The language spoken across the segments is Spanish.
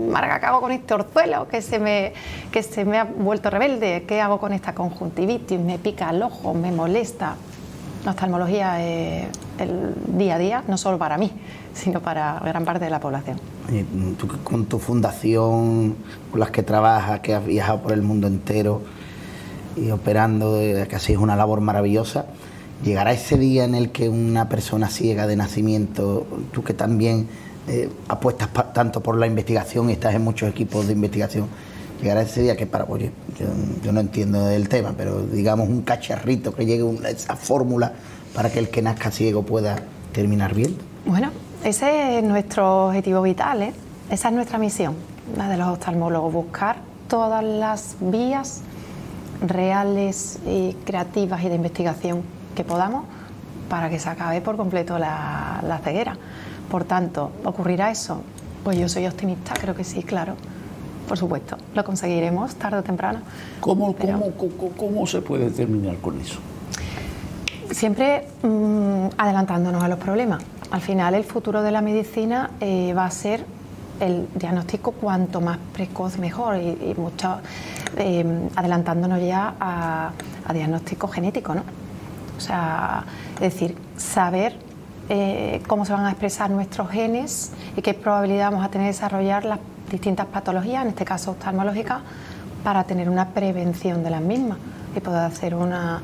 Marga, ¿qué hago con este orzuelo que se me ha vuelto rebelde? ¿Qué hago con esta conjuntivitis? Me pica el ojo, me molesta. La oftalmología es el día a día, no solo para mí, sino para gran parte de la población. Tú con tu fundación, con las que trabajas, que has viajado por el mundo entero y operando, que así es una labor maravillosa, ¿llegará ese día en el que una persona ciega de nacimiento, tú que también apuestas tanto por la investigación y estás en muchos equipos de investigación, llegará ese día que oye, yo no entiendo del tema, pero digamos un cacharrito que llegue esa fórmula para que el que nazca ciego pueda terminar viendo? Bueno, ese es nuestro objetivo vital, ¿eh? Esa es nuestra misión, la de los oftalmólogos, buscar todas las vías reales y creativas y de investigación que podamos para que se acabe por completo la ceguera. Por tanto, ¿ocurrirá eso? Pues yo soy optimista, creo que sí, claro. Por supuesto, lo conseguiremos tarde o temprano. ¿Cómo se puede terminar con eso? Siempre adelantándonos a los problemas. Al final, el futuro de la medicina va a ser el diagnóstico cuanto más precoz mejor y mucho, adelantándonos ya a diagnóstico genético, ¿no? O sea, es decir, saber cómo se van a expresar nuestros genes y qué probabilidad vamos a tener de desarrollar las distintas patologías, en este caso oftalmológicas, para tener una prevención de las mismas y poder hacer una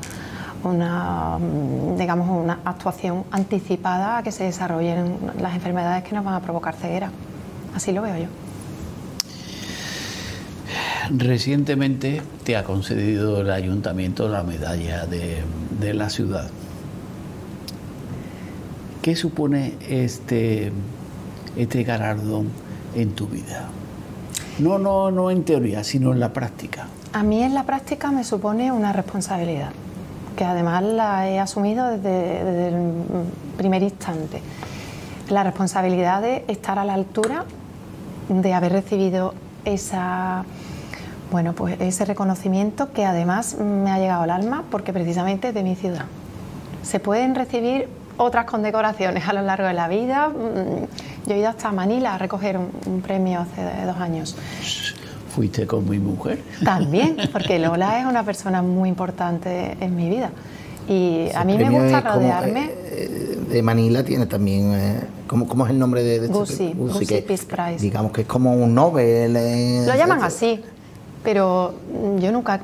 actuación anticipada a que se desarrollen las enfermedades que nos van a provocar ceguera. Así lo veo yo. Recientemente te ha concedido el ayuntamiento la medalla de la ciudad. ¿Qué supone este galardón en tu vida? No en teoría, sino en la práctica. A mí en la práctica me supone una responsabilidad, que además la he asumido desde el primer instante. La responsabilidad de estar a la altura de haber recibido ese reconocimiento que además me ha llegado al alma porque precisamente es de mi ciudad. Se pueden recibir otras condecoraciones a lo largo de la vida. Yo he ido hasta Manila a recoger un premio hace 2 años. ¿Fuiste con mi mujer? También, porque Lola es una persona muy importante en mi vida. Y a mí me gusta rodearme. De Manila tiene también, ¿cómo es el nombre de Gussie Peace Prize. Digamos que es como un Nobel. Lo llaman así, pero yo nunca...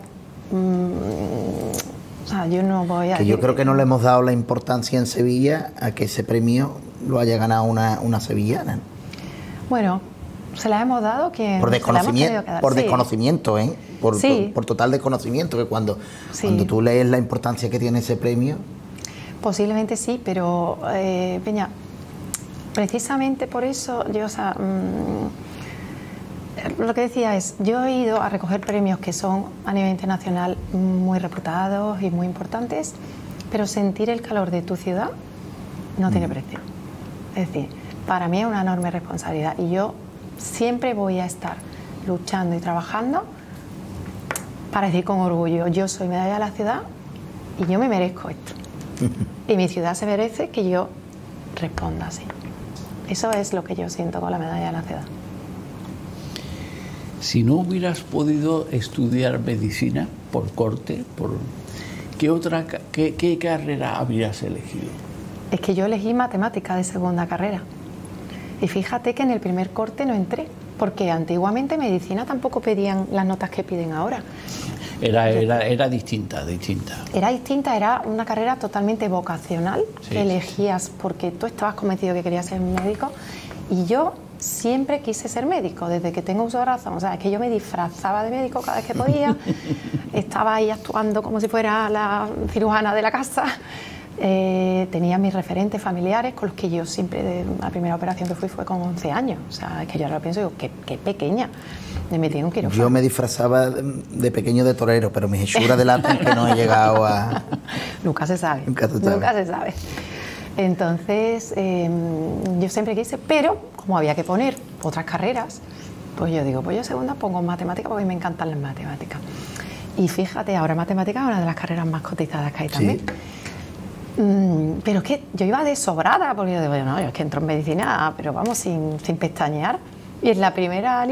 yo no voy a... Que yo creo que no le hemos dado la importancia en Sevilla a que ese premio lo haya ganado una sevillana. Bueno, se la hemos dado quien... Por desconocimiento, sí. Desconocimiento, ¿eh? Sí. Por total desconocimiento, que cuando tú lees la importancia que tiene ese premio... Posiblemente sí, pero Peña, precisamente por eso yo, lo que decía es, yo he ido a recoger premios que son a nivel internacional muy reputados y muy importantes, pero sentir el calor de tu ciudad no tiene precio. Es decir, para mí es una enorme responsabilidad y yo siempre voy a estar luchando y trabajando para decir con orgullo, yo soy medalla de la ciudad y yo me merezco esto. Y mi ciudad se merece que yo responda así. Eso es lo que yo siento con la medalla de la ciudad. Si no hubieras podido estudiar medicina por corte, ¿qué carrera habrías elegido? Es que yo elegí matemática de segunda carrera. Y fíjate que en el primer corte no entré, porque antiguamente medicina tampoco pedían las notas que piden ahora. Era distinta. Era distinta, era una carrera totalmente vocacional, sí, que elegías porque tú estabas convencido que querías ser médico, y yo siempre quise ser médico, desde que tengo uso de razón. O sea, es que yo me disfrazaba de médico cada vez que podía, estaba ahí actuando como si fuera la cirujana de la casa. Tenía mis referentes familiares con los que yo siempre, la primera operación que fui fue con 11 años. O sea, es que yo ahora lo pienso y digo, qué pequeña. Me metí en un quirófano. Yo me disfrazaba de pequeño de torero, pero mis hechuras delatan que no he llegado a... Nunca se sabe. Nunca se sabe. Entonces, yo siempre quise, pero como había que poner otras carreras, pues yo digo, pues yo segunda pongo matemáticas porque me encantan las matemáticas. Y fíjate, ahora matemáticas es una de las carreras más cotizadas que hay también. ¿Sí? Pero es que yo iba de sobrada, porque yo digo, no, yo es que entro en medicina, pero vamos, sin pestañear. Y en la primera